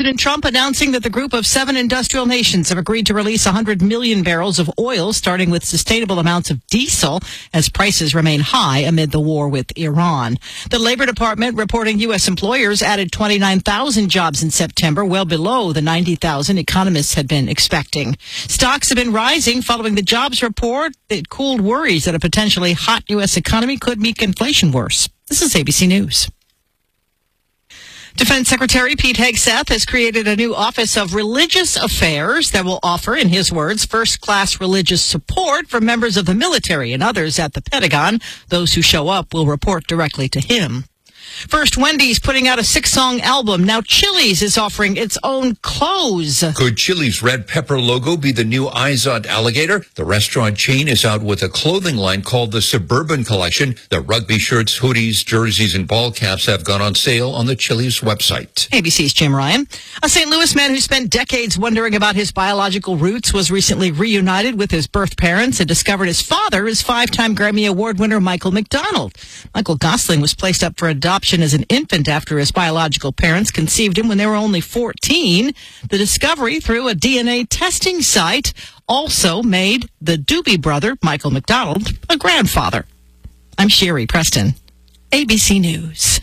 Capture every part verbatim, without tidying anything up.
President Trump announcing that the group of seven industrial nations have agreed to release one hundred million barrels of oil, starting with sustainable amounts of diesel as prices remain high amid the war with Iran. The Labor Department reporting U S employers added twenty-nine thousand jobs in September, well below the ninety thousand economists had been expecting. Stocks have been rising following the jobs report that cooled worries that a potentially hot U S economy could make inflation worse. This is A B C News. Defense Secretary Pete Hegseth has created a new Office of Religious Affairs that will offer, in his words, first-class religious support for members of the military and others at the Pentagon. Those who show up will report directly to him. First, Wendy's putting out a six-song album. Now Chili's is offering its own clothes. Could Chili's red pepper logo be the new Izod alligator? The restaurant chain is out with a clothing line called the Suburban Collection. The rugby shirts, hoodies, jerseys, and ball caps have gone on sale on the Chili's website. A B C's Jim Ryan. A Saint Louis man who spent decades wondering about his biological roots was recently reunited with his birth parents and discovered his father is five-time Grammy Award winner Michael McDonald. Michael Gosling was placed up for adoption as an infant after his biological parents conceived him when they were only fourteen. The discovery through a D N A testing site also made the Doobie brother, Michael McDonald, a grandfather. I'm Sherry Preston, A B C News.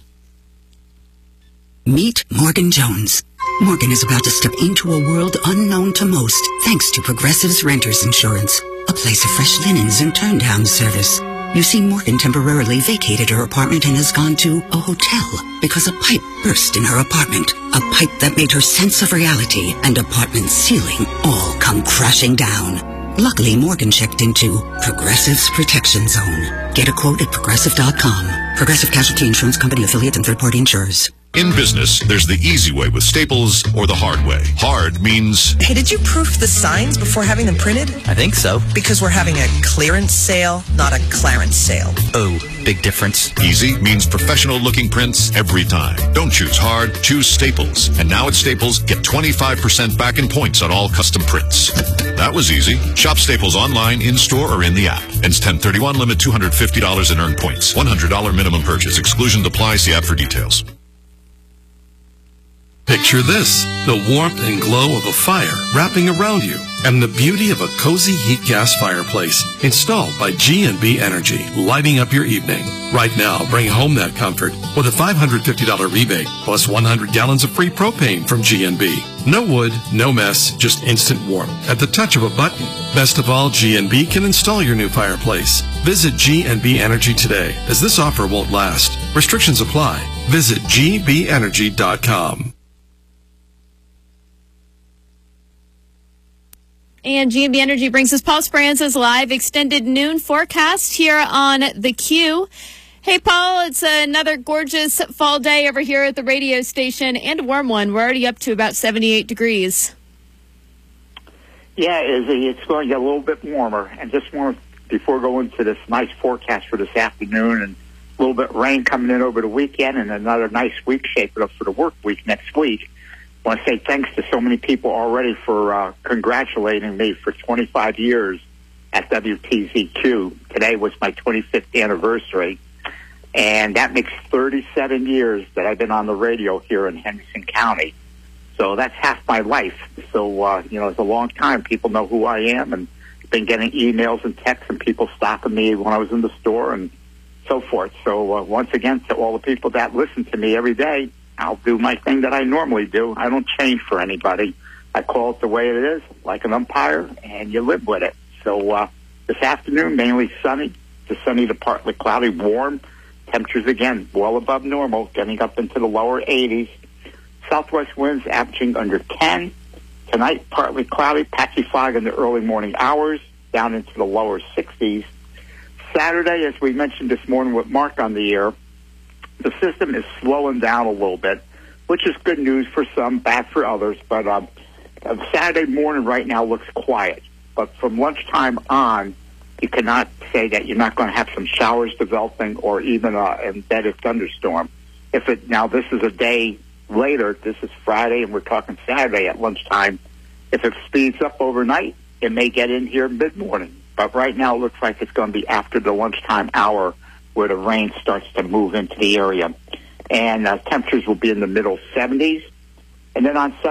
Meet Morgan Jones. Morgan is about to step into a world unknown to most thanks to Progressive's Renters Insurance, a place of fresh linens and turn-down service. You see, Morgan temporarily vacated her apartment and has gone to a hotel because a pipe burst in her apartment. A pipe that made her sense of reality and apartment ceiling all come crashing down. Luckily, Morgan checked into Progressive's Protection Zone. Get a quote at Progressive dot com. Progressive Casualty Insurance Company affiliates and third-party insurers. In business, there's the easy way with Staples or the hard way. Hard means... Hey, did you proof the signs before having them printed? I think so. Because we're having a clearance sale, not a clarence sale. Oh, big difference. Easy means professional-looking prints every time. Don't choose hard, choose Staples. And now at Staples, get twenty-five percent back in points on all custom prints. That was easy. Shop Staples online, in-store, or in the app. Ends ten thirty-one, limit two hundred fifty dollars in earned points. one hundred dollars minimum purchase. Exclusion applies. See app for details. Picture this, the warmth and glow of a fire wrapping around you and the beauty of a cozy heat gas fireplace installed by G and B Energy, lighting up your evening. Right now, bring home that comfort with a five hundred fifty dollars rebate plus one hundred gallons of free propane from G and B. No wood, no mess, just instant warmth at the touch of a button. Best of all, G and B can install your new fireplace. Visit G and B Energy today, as this offer won't last. Restrictions apply. Visit G B energy dot com. And G and B Energy brings us Paul Speranza's live extended noon forecast here on The Q. Hey, Paul, it's another gorgeous fall day over here at the radio station and a warm one. We're already up to about seventy-eight degrees. Yeah, Izzy, it's going to get a little bit warmer. And just more before going to this nice forecast for this afternoon and a little bit of rain coming in over the weekend and another nice week shaping up for the work week next week. I want to say thanks to so many people already for uh, congratulating me for twenty-five years at W T Z Q. Today was my twenty-fifth anniversary, and that makes thirty-seven years that I've been on the radio here in Henderson County. So that's half my life. So, uh, you know, it's a long time. People know who I am, and I've been getting emails and texts and people stopping me when I was in the store and so forth. So uh, once again, to all the people that listen to me every day, I'll do my thing that I normally do. I don't change for anybody. I call it the way it is, like an umpire, and you live with it. So uh, this afternoon, mainly sunny, to sunny to partly cloudy, warm. Temperatures, again, well above normal, getting up into the lower eighties. Southwest winds averaging under ten. Tonight, partly cloudy, patchy fog in the early morning hours, down into the lower sixties. Saturday, as we mentioned this morning with Mark on the air, the system is slowing down a little bit, which is good news for some, bad for others. But um, Saturday morning right now looks quiet. But from lunchtime on, you cannot say that you're not going to have some showers developing or even an embedded thunderstorm. If it now this is a day later, this is Friday, and we're talking Saturday at lunchtime. If it speeds up overnight, it may get in here mid-morning. But right now it looks like it's going to be after the lunchtime hour where the rain starts to move into the area. And uh, temperatures will be in the middle seventies. And then on